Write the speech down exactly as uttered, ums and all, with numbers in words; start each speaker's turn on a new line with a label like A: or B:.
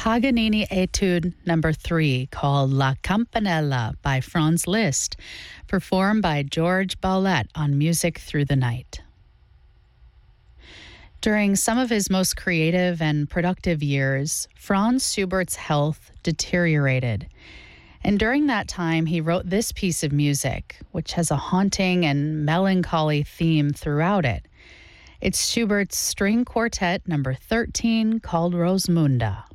A: Paganini Etude Number three, called La Campanella by Franz Liszt, performed by George Baulette on Music Through the Night. During some of his most creative and productive years, Franz Schubert's health deteriorated. And during that time, he wrote this piece of music, which has a haunting and melancholy theme throughout it. It's Schubert's String Quartet Number thirteen, called Rosmunda.